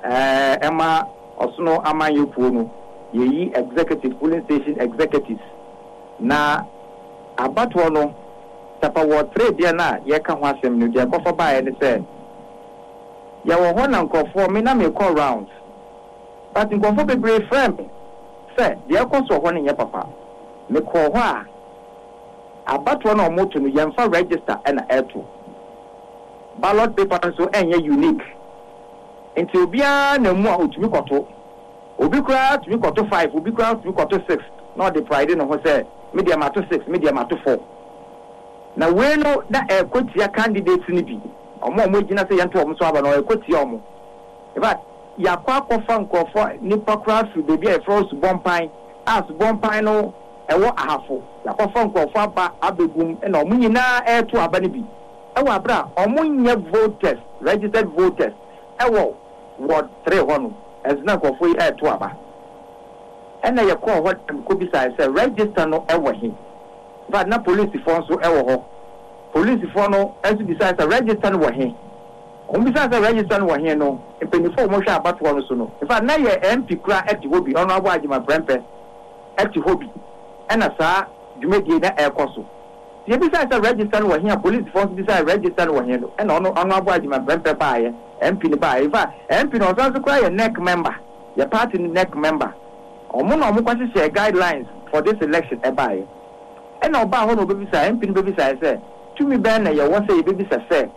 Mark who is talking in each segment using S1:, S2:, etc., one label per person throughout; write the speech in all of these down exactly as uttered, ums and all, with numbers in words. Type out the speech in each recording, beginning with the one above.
S1: eh ema Osono Amanyopuo no yeyi executive polling station executives na abatwo no tapa wo trade dia na ye ka ho asem no dia kofa ba ye ne se ya wo ho na nkofo me na me call round but nkofo bebre frame se dia koso ho ne ye papa me call ho a abatwo na omoto no ye mfa register na eto ballot paper so enye unique nti obia na mu a otumi koto obi kura tumi koto five obi kura tumi koto six na the pride no ho say media mato six media mato four na we no na e kotia candidates ni bi omo omo gina say yento omo so aba no e kotia omo in fact ya kwa kofa nkofo nipa kura su bebi e frost bompan as bompan no e wo ahafo ya kofa nkofo aba abegum e na omo nyina e to aba ni bi e wo abra omo nye voters registered voters e wo ward three hono as na nkofo e to aba ena ye ko ho ko bi say say register no e wo he but na police force so e wo ho police for no as bi say say register no wo he o bi say say register no wo he no empenifo mo hwa abato no so no in fact na ye M P kra eti hobi ono abo agima prempe eti hobi ena sa dwumedi na e ko so ye bi say say register no wo he police force bi say register no wo he no ena ono ono abo agima prempe ba ye M P ni ba in fact M P no so so kra ye neck member your party neck member omo na omo kwase share guidelines for this election e ba ye e na oba ho no be say M P no be say say to me ben na ye won say be say say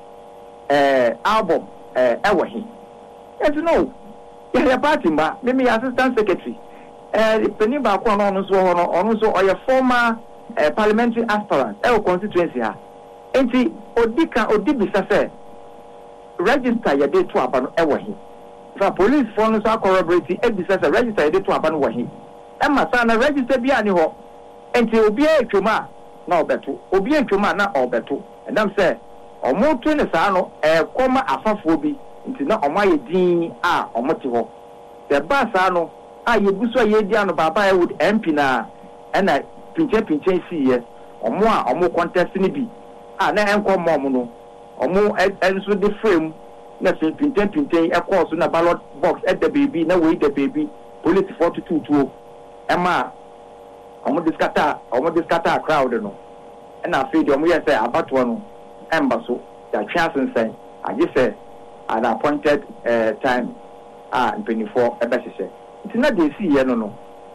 S1: eh album eh e wo he yes no your party ma me me assistant secretary eh peni ba ko no no so ho no ono so oye former eh, parliamentary aspirant e constituency ha enti odika odibi say register ye dey to aba no e wo he for police for no so corroborate e bi say register ye dey to aba no wo he e ma sa na register bi ani ho enti obi e twoma na obeto obi e twoma na obeto ndam say omo to ne sa no e koma afafo bi nti na omo aye din a omo te ho the ba sa no a ye guso ye di ano baba e would M P na e na pinche pinche si ye omo a omo contest ni bi a na enko mom no omo enso de frame na se pinche pinche e ko so na ballot box at the baby na we the baby police forty-two two e ma omo discata omo discata crowd no e na fe di omo ye say abato no embasso ya chance say I just say an appointed uh, time ah twenty-four e be sese it's not dey see here no no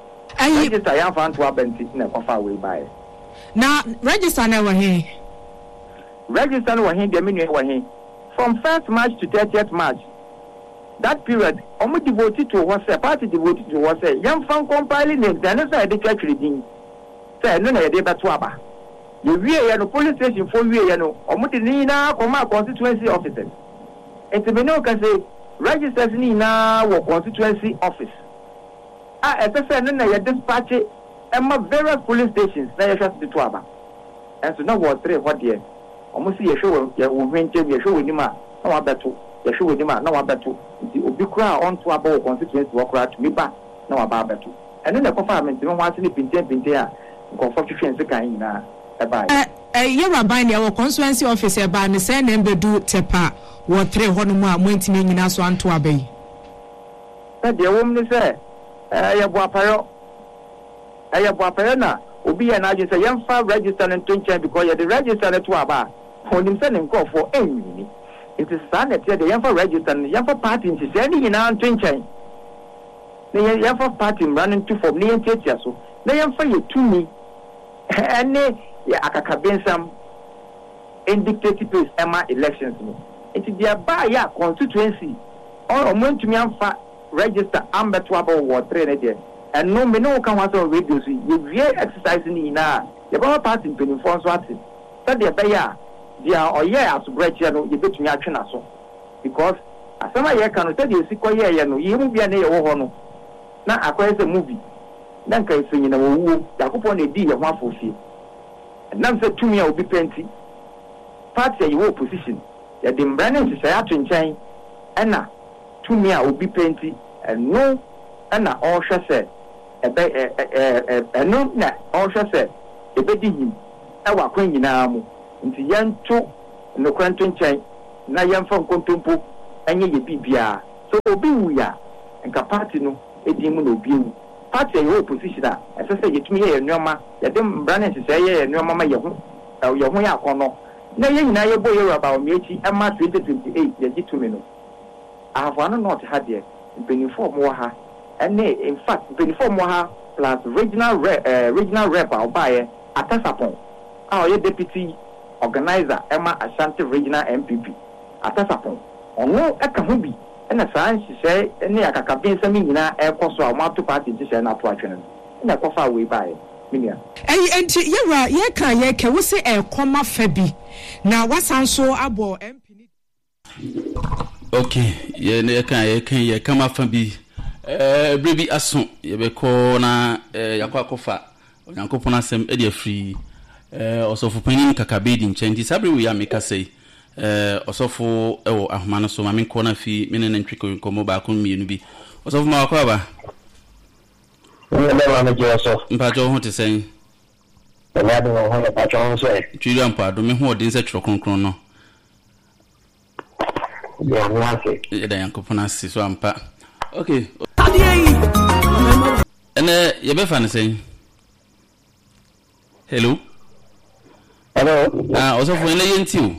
S1: I just I am fan to abenti na kofa we buy
S2: na register na wa he
S1: register na wa he dem nu wa he from first March to thirtieth March that period omo devoted to what say party devoted to what say yam fan compiling names then say dey church reading say no na dey beto aba ye wie ye no police station for wie ye no omo de ni na koma constituency officers enti me no ka say registers ni na wo constituency office ah e say no na ye dispatch e ma various police stations na ye hwase to aba enso na wo three what there omo si ye hwe ye wo hwente ye hwe woni ma na wa beto ye hwe woni ma na wa beto nti obi kura on to aba wo constituency wo kura to me ba na wa ba beto eno na kofa amenti me ho ase ni pinten pinten a ko fo twetwe nse kan nyina
S2: eh eh yewa ban ya wo constituency officer ba ne say na mbedu tepa wo three hono mu a montime nyina so anto abai
S1: eh de wo mni say eh ye bo apayo eh ye bo apayo na obi ya na age say yemfa register no tonchen because ye the register no to aba onim say ne nkofo enwini it is sad that ye yemfa register no yemfa party nti say ni nyina tonchen ne yemfa party running to form ne yentia so ne yemfa ye tumi ene ya akakabensam in dictative place ema elections no it dia ba ya constituency or omontumi amfa register ambeto aba wo three ne de and no me no kan waso radio so ye wie exercise ni na ye ba party penifo so ati so de ba ya dia oye asobreche no ye betumi atwe na so because asama ye kan so de sikoye ye no ye mu bia na ye wo ho no na akwai se movie na nka isenyi na wo wo yakopɔ na di ye ho afofie nam se tumi a obi penti party you opposition ya de mbrane nsesa ato nkyɛn ɛna tumi a obi penti ɛno ɛna ɔhwɛ sɛ ɛbɛ ɛ ɛno na ɔhwɛ sɛ ɛbɛdi him ɛwɔ akwan nyinaa mu nti yɛnto nokwanto nkyɛn na yɛmfa nkontompo ɛnyɛ yɛ bibia so obi wuya nka party no edi mu no obi wu party e opposition a ese se yetumi ye nneoma ye dem brand se ye nneoma ma ye ho ye ho ya akono na ye nyina ye boye raba o mechi ema twenty twenty-eight ye gitumi no avano not ha de benefit mo ha ene in fact benefit mo ha plus regional rep, uh, regional rep a obaye Atasapon a ye deputy organizer Emma Ashanti regional M P P Atasapon ono eka ho bi na saa nhihye ne akakabin sami nyina ekoso a mato party nhihye na to atwene na kofa we bae minia
S2: eh enti yewra ye kan ye ke wo se ekoma fa bi na wasanso abo M P ni
S3: okay ye ne kan ye kan ye kama fa bi eh brebi aso ye be ko na eh yakwa akofa onyankopon asem e de afri eh osofupanin kakabedi nchenti sabre we ya meka sei eh osofo ewo ahoma no so ma me ko na fi me ne ntwiko nkomo ba ko mienu bi osofo ma akwa ba
S4: Nle ma me je so
S3: mpa jo ho te sen
S4: e na do ho na pa jo so e
S3: twiri ampa do me ho odin se twiro kronkron no
S4: ya no ase
S3: e da yankopon ase so ampa okay ene ye be fa ne sen hello
S4: hello
S3: ah osofo ene yenti o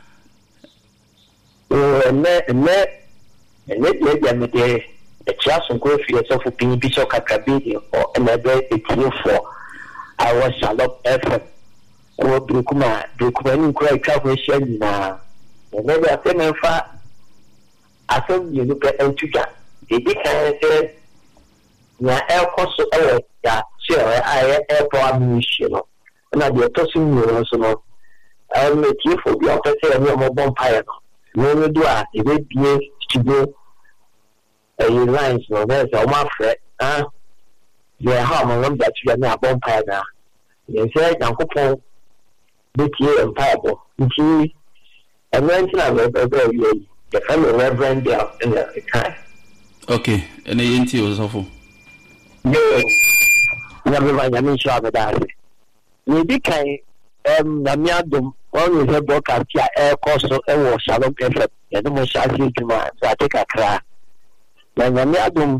S4: ne ne ne ye ya me de e chia so ko fi so fu pin bi so kakabedi o ene be etie fo I was shalop effort ko brukuma brukuma ni ko ka ko hia ni na ne be afa me fa afa ni no pe entuja e di kan se na e ko so e ya se ai e po amisi no na de to si ni so no I me tie fo bi o pe se ni mo bon pa no no no do a e be bie studio e lines no there's a ma fre ah yeah how am I that you na bon pa na ye say yankopon be tie empire bo nti and when na be be the family reverend there in the time
S3: okay ene yenti osofo
S4: yo na be ba nyame sha be da ni bi kan em na mi adom one is a broadcast ya air cost e wo Shalom F M ya no mo sha si juma za te kakra na nyame adom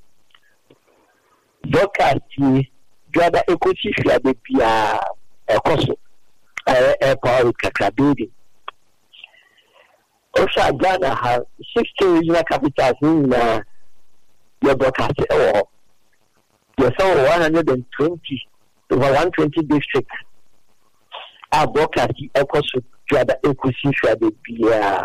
S4: broadcast yi jada ekochi fia de bia e cost e e power kakra building o sha Ghana ha sixty regional capitals in na your broadcast e wo you saw one hundred twenty over one hundred twenty districts a broadcast ekoso jada ekosi fia de bia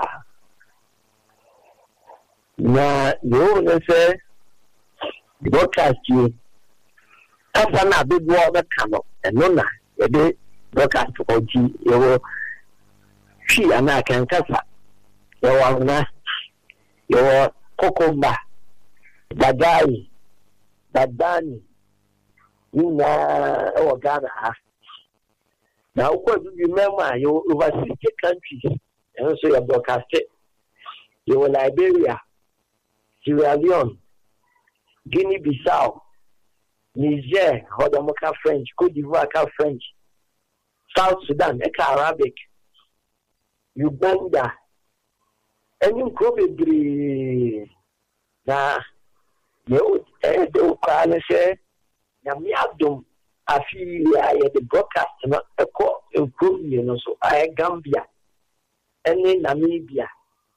S4: na yo no say broadcast you asa na big war na kano eno na e de broadcast oji yo fi ana kan kasa yo na yo kokomba dadai dadani ina o Ghana ha na ukwa du remember you over sixty countries and so you broadcast it you Liberia, Sierra Leone, Guinea-Bissau, Niger, Hodamoka French, Cote d'Ivoire French, South Sudan, Eka Arabic, Uganda, and you probably na you eh do kwale se na mi adom afi ya the broadcast na eko improve you know so I Gambia and Namibia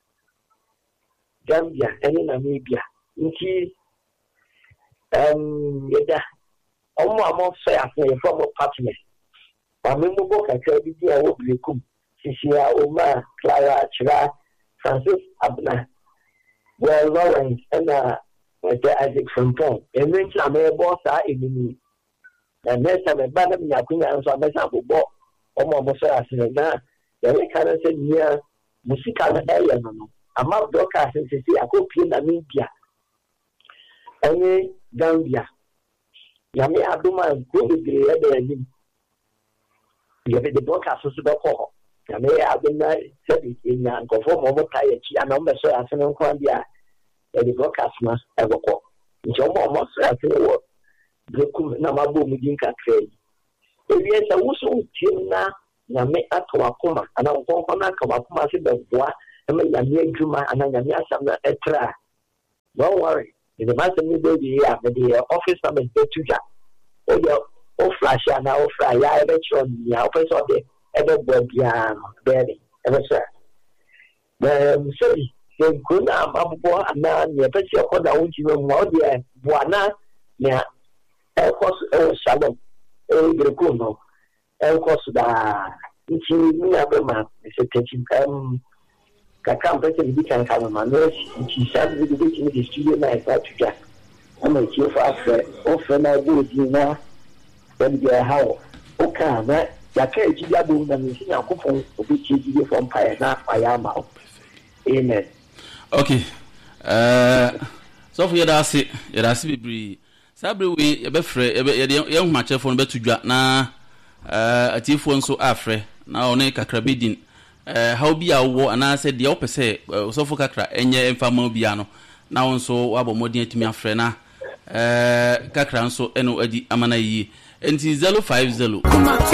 S4: Gambia and Namibia nti um yeda omo amo so ya for from partner ba me mo boka ka bi dia wo blekum sisia Oma Clara Chira Francis Abna well Lawrence and uh the Isaac Fonton and then na me boss a enemy and next time ba na me akunya nso abesa bobo omo mo so ya se na ya we kana se nia musika na e ya no ama broadcast se se akopie na media ene Gambia yami aduma ko de ya de ni ya be the broadcast so be ko yami aduma se bi nya nkofo mo mo ta ya chi ana mo so asene nko bia ya the broadcast ma e ko nti mo mo so asene wo brekum na mabo mu din kakrai ebi esa wuso tinna yami atwa koma ana nko nko na kama koma se be boa ema yami aduma ana yami asam na etra Don't worry. In the master me baby, the office number is two ja. Oh yeah, oh flash ya now, fly ya ever on the office of the ever bobian, baby, ever sir. The city, the good am up for a man, your petty of what I want you more dear, Buana, yeah, of course, oh, Shalom, oh, the Kuno, of course, the it's me, Abema, Mister Teaching, um, Kakam, President, we can come on nurse, and she said, we did in the studio night, that to get. I'm a chief after, often I do it, you know, when they are how, okay, that, that can't be a boom and you know, which is from Paya, not Payama. Amen.
S3: Okay. Uh, so for you, that's it. You that's it, be Sabri, we a befre, a young match for better to na a tea phone so afre, now on a crabidin. Uh, how be our war, and I said the opposite, so for Cacra, and your infamo piano. Now so, abo modern to me a friend. Uh, Cacran so, and Eddie Amanayi, and Zelo five zero.